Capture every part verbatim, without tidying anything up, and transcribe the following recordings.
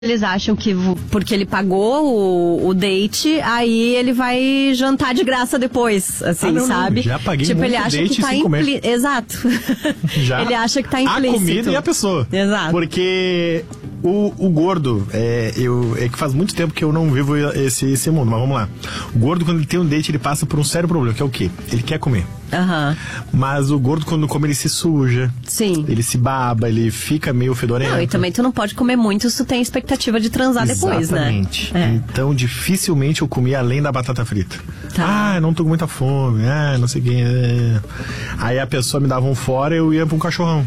Eles acham que porque ele pagou o, o date, aí ele vai jantar de graça depois, assim, ah, não, sabe? Não, já paguei tipo, muito ele acha date que tá implícito. Exato. Já. Ele acha que tá implícito. A comida e a pessoa. Exato. Porque o, o gordo, é, eu, é que faz muito tempo que eu não vivo esse, esse mundo, mas vamos lá. O gordo, quando ele tem um date, ele passa por um sério problema, que é o quê? Ele quer comer. Aham. Mas o gordo, quando come, ele se suja. Sim. Ele se baba, ele fica meio fedorento. Não, e também tu não pode comer muito se tu tem expectativa de transar depois, né? Exatamente. É. Então, dificilmente eu comia além da batata frita. Tá. Ah, não tô com muita fome. Ah, não sei o que. É. Aí a pessoa me dava um fora e eu ia pra um cachorrão.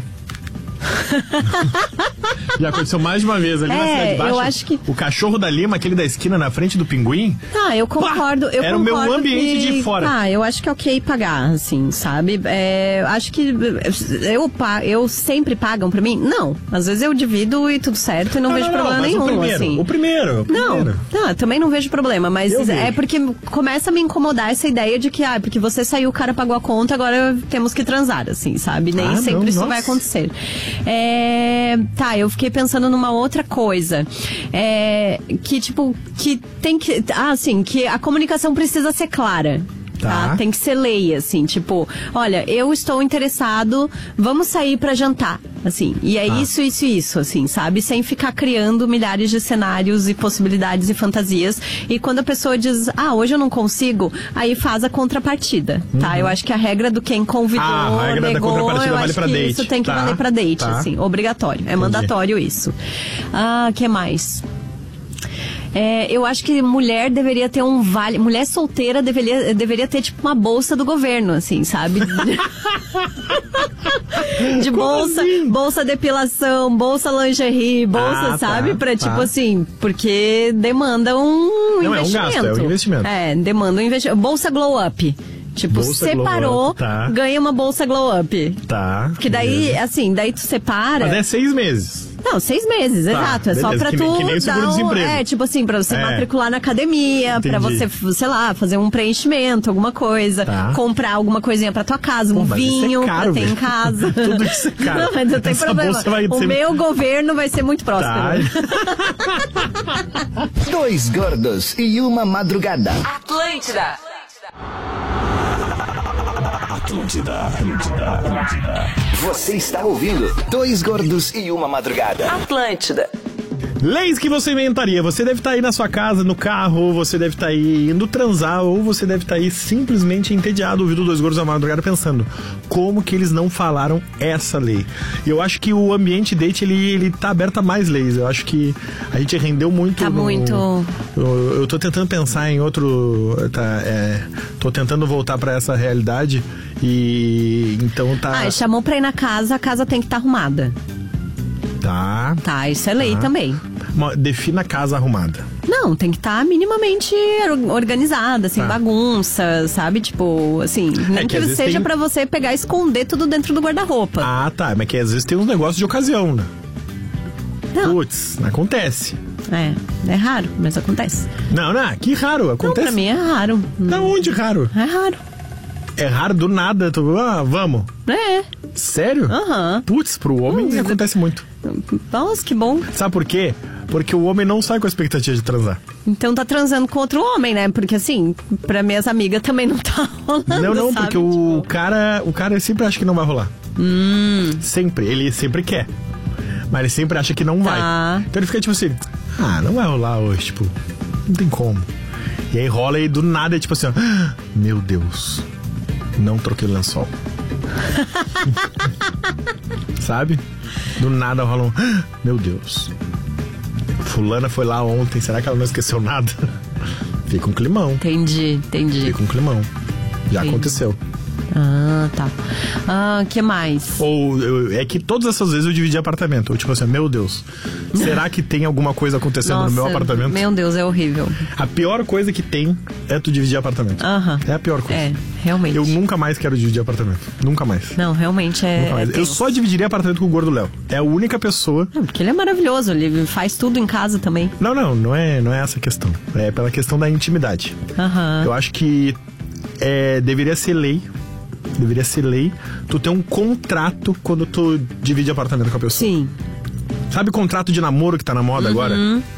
Já aconteceu mais de uma vez ali é, na Cidade Baixa. Eu acho que... O cachorro da Lima, aquele da esquina na frente do Pinguim. Ah, eu concordo. Eu era concordo o meu ambiente que... de fora. Ah, eu acho que é ok pagar, assim, sabe? É, acho que eu, eu sempre pagam pra mim? Não. Às vezes eu divido e tudo certo e não, não vejo não, problema não, nenhum, o primeiro, assim. O primeiro, o primeiro. Não, não, eu também não vejo problema, mas eu é vejo. porque começa a me incomodar essa ideia de que, ah, porque você saiu, o cara pagou a conta, agora temos que transar, assim, sabe? Nem ah, sempre não, isso nossa. vai acontecer. É, tá, eu fiquei pensando numa outra coisa. É, que, tipo, que tem que... Ah, assim, que a comunicação precisa ser clara. Tá. Tá? Tem que ser lei, assim, tipo, olha, eu estou interessado, vamos sair pra jantar, assim, e é ah. isso, isso e isso, assim, sabe? Sem ficar criando milhares de cenários e possibilidades e fantasias. E quando a pessoa diz, ah, hoje eu não consigo, aí faz a contrapartida, uhum. tá? Eu acho que a regra do quem convidou, ah, a regra negou, da contrapartida eu vale acho pra que date. isso tem que tá. valer pra date, tá. assim, obrigatório, é Entendi. mandatório isso. Ah, que mais? É, eu acho que mulher deveria ter um vale... Mulher solteira deveria, deveria ter, tipo, uma bolsa do governo, assim, sabe? De bolsa, assim? Bolsa depilação, bolsa lingerie, bolsa, ah, sabe? Tá, pra, tipo tá. assim, porque demanda um Não, investimento. É um gasto, é um investimento. É, demanda um investimento. Bolsa glow up. Tipo, bolsa separou, up, tá. ganha uma bolsa glow up. Tá. Porque daí, beleza. assim, daí tu separa... Mas é seis meses. Não, seis meses, tá, exato. É beleza. só pra que, tu que nem dar um, é, tipo assim, pra você é. matricular na academia, Entendi. pra você, sei lá, fazer um preenchimento, alguma coisa, tá. comprar alguma coisinha pra tua casa, um Pô, vinho é caro, pra ter véio. em casa. Tudo isso é caro. Não, mas não tem Essa problema. Vai o ser... meu governo vai ser muito próspero. Tá. Dois gordos e uma madrugada. Atlântida. Atlântida, Atlântida, Atlântida. Você está ouvindo Dois Gordos e uma Madrugada. Atlântida. Leis que você inventaria. Você deve estar aí na sua casa, no carro, ou você deve estar aí indo transar, ou você deve estar aí simplesmente entediado ouvindo Dois Gordos e uma Madrugada pensando como que eles não falaram essa lei. E eu acho que o ambiente date, ele, ele tá aberto a mais leis. Eu acho que a gente rendeu muito. Tá no, muito... Eu, eu tô tentando pensar em outro... Tá, é, tô tentando voltar pra essa realidade e então tá... Ah, chamou pra ir na casa, a casa tem que estar tá arrumada. Tá. Tá, isso é lei tá. também. Defina a casa arrumada. Não, tem que estar tá minimamente organizada, sem tá. bagunça, sabe? Tipo, assim, nem é que, que seja tem... pra você pegar e esconder tudo dentro do guarda-roupa. Ah, tá. Mas que às vezes tem uns negócios de ocasião, né? Não. Putz, acontece. É, é raro, mas acontece. Não, não, que raro, acontece. Não, pra mim é raro. Da onde raro? É raro. É raro do nada, tu, ah, vamos. É. Sério? Aham. Uhum. Putz, pro homem hum, acontece muito. Nossa, que bom. Sabe por quê? Porque o homem não sai com a expectativa de transar. Então tá transando com outro homem, né? Porque assim, pra minhas amigas também não tá rolando. Não, não, sabe? porque o tipo... cara, o cara sempre acha que não vai rolar. Hum. Sempre, ele sempre quer. Mas ele sempre acha que não vai. Tá. Então ele fica tipo assim, ah, não vai rolar hoje, tipo, não tem como. E aí rola e do nada é tipo assim, ah, meu Deus, não troquei o lençol. Sabe? Do nada rola um, ah, meu Deus, fulana foi lá ontem, será que ela não esqueceu nada? Fica um climão. Entendi, entendi. Fica um climão. Já entendi. Aconteceu. Ah, tá. Ah, que mais? Ou eu, é que todas essas vezes eu dividi apartamento. Ou tipo assim, meu Deus, será que tem alguma coisa acontecendo Nossa, no meu apartamento? Meu Deus, é horrível. A pior coisa que tem é tu dividir apartamento. Aham. É a pior coisa. É, realmente. Eu nunca mais quero dividir apartamento. Nunca mais. Não, realmente é. Nunca mais. é eu só dividiria apartamento com o Gordo Léo. É a única pessoa. Não, porque ele é maravilhoso, ele faz tudo em casa também. Não, não, não é, não é essa a questão. É pela questão da intimidade. Aham. Eu acho que é, deveria ser lei. Deveria ser lei tu ter um contrato quando tu divide apartamento com a pessoa. Sim. Sabe o contrato de namoro que tá na moda uhum. agora?